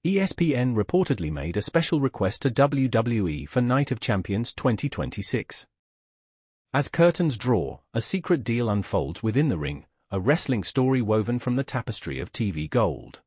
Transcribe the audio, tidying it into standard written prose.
ESPN reportedly made a special request to WWE for Night of Champions 2026. As curtains draw, a secret deal unfolds within the ring, a wrestling story woven from the tapestry of TV gold.